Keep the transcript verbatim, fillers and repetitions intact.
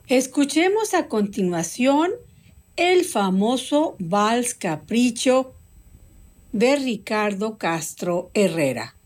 Escuchemos a continuación el famoso Vals Capricho de Ricardo Castro Herrera.